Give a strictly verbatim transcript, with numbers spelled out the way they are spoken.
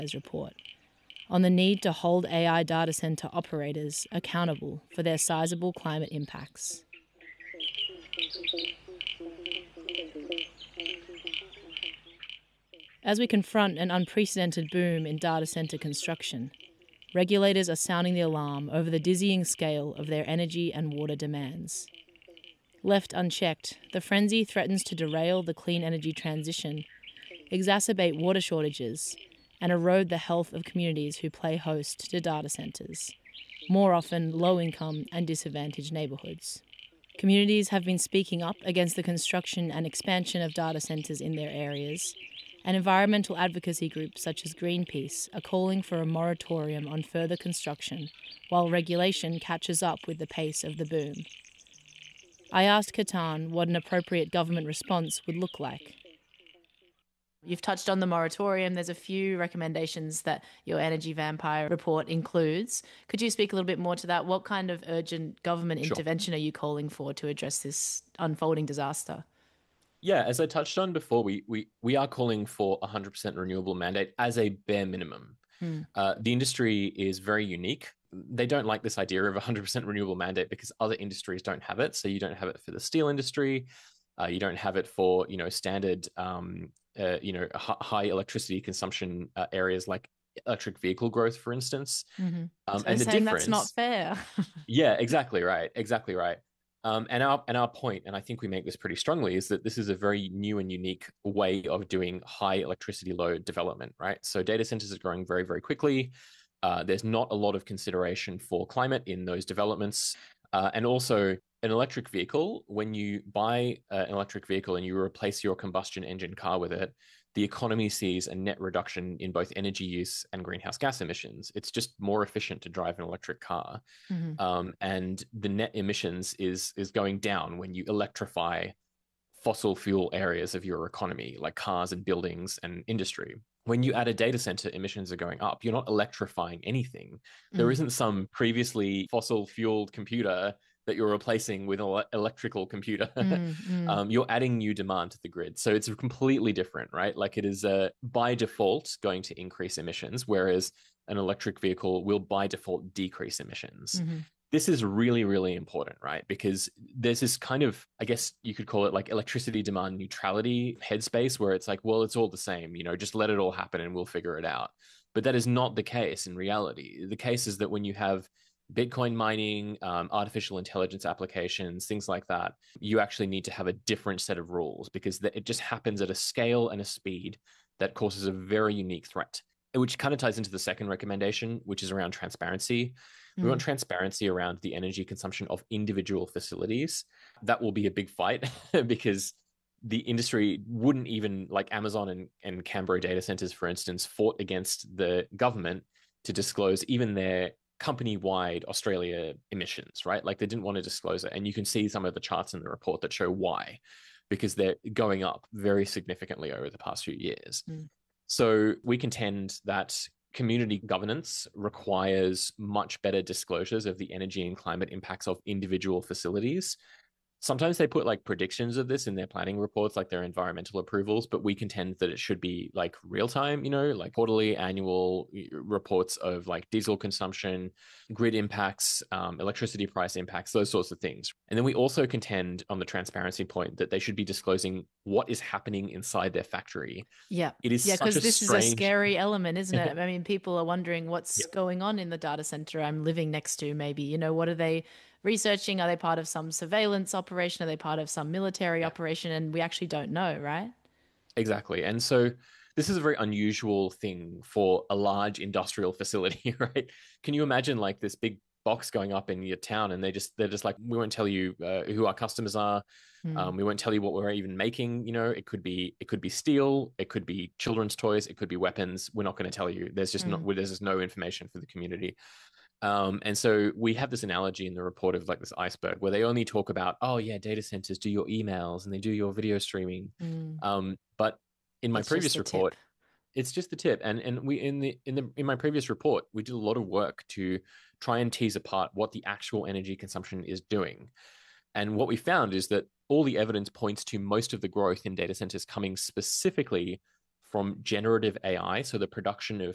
report on the need to hold A I data center operators accountable for their sizable climate impacts. As we confront an unprecedented boom in data center construction, regulators are sounding the alarm over the dizzying scale of their energy and water demands. Left unchecked, the frenzy threatens to derail the clean energy transition, exacerbate water shortages, and erode the health of communities who play host to data centers, more often low-income and disadvantaged neighbourhoods. Communities have been speaking up against the construction and expansion of data centers in their areas, and environmental advocacy groups such as Greenpeace are calling for a moratorium on further construction while regulation catches up with the pace of the boom. I asked Ketan what an appropriate government response would look like. You've touched on the moratorium. There's a few recommendations that your Energy Vampire report includes. Could you speak a little bit more to that? What kind of urgent government Sure. intervention are you calling for to address this unfolding disaster? Yeah, as I touched on before, we we we are calling for a one hundred percent renewable mandate as a bare minimum. Hmm. Uh, the industry is very unique. They don't like this idea of a one hundred percent renewable mandate because other industries don't have it. So you don't have it for the steel industry. Uh, you don't have it for, you know, standard, um, uh, you know, h- high electricity consumption uh, areas like electric vehicle growth, for instance. Mm-hmm. Um, So and the saying difference, that's not fair. yeah, exactly right, exactly right. Um, and our and our point, and I think we make this pretty strongly, is that this is a very new and unique way of doing high electricity load development, right? So data centers are growing very, very quickly. Uh, there's not a lot of consideration for climate in those developments. Uh, and also, an electric vehicle, when you buy uh, an electric vehicle and you replace your combustion engine car with it, the economy sees a net reduction in both energy use and greenhouse gas emissions. It's just more efficient to drive an electric car. Mm-hmm. Um, and the net emissions is is going down when you electrify fossil fuel areas of your economy, like cars and buildings and industry. When you add a data center, emissions are going up. You're not electrifying anything. There Mm. isn't some previously fossil fueled computer that you're replacing with an electrical computer. Mm, mm. um, you're adding new demand to the grid. So it's completely different, right? Like it is uh, by default going to increase emissions, whereas an electric vehicle will by default decrease emissions. Mm-hmm. This is really, really important, right? Because there's this kind of, I guess you could call it like electricity demand neutrality headspace where it's like, well, it's all the same, you know, just let it all happen and we'll figure it out. But that is not the case in reality. The case is that when you have Bitcoin mining, um, artificial intelligence applications, things like that, you actually need to have a different set of rules because it just happens at a scale and a speed that causes a very unique threat, which kind of ties into the second recommendation, which is around transparency. We want transparency around the energy consumption of individual facilities. That will be a big fight because the industry wouldn't even, like Amazon and, and Canberra data centers, for instance, fought against the government to disclose even their company-wide Australia emissions, right? Like they didn't want to disclose it. And you can see some of the charts in the report that show why, because they're going up very significantly over the past few years. Mm. So we contend that community governance requires much better disclosures of the energy and climate impacts of individual facilities. Sometimes they put like predictions of this in their planning reports, like their environmental approvals, but we contend that it should be like real time, you know, like quarterly, annual reports of like diesel consumption, grid impacts, um, electricity price impacts, those sorts of things. And then we also contend on the transparency point that they should be disclosing what is happening inside their factory. Yeah. It is yeah, such a because this strange... is a scary element, isn't it? I mean, people are wondering what's Yeah. going on in the data center I'm living next to, maybe. You know, what are they researching? Are they part of some surveillance operation? Are they part of some military Yeah. operation? And we actually don't know, right? Exactly. And so this is a very unusual thing for a large industrial facility, right? Can you imagine like this big box going up in your town and they just they're just like, we won't tell you uh, who our customers are. Mm. Um, we won't tell you what we're even making. You know, it could be it could be steel, it could be children's toys, it could be weapons. We're not going to tell you. There's just Mm. not there's just no information for the community. Um, and so we have this analogy in the report of like this iceberg where they only talk about, oh yeah, data centers do your emails and they do your video streaming. Mm. Um, but in my It's just previous the report, tip. it's just the tip. And and we in the in the in my previous report, we did a lot of work to try and tease apart what the actual energy consumption is doing. And what we found is that all the evidence points to most of the growth in data centers coming specifically from generative A I, so the production of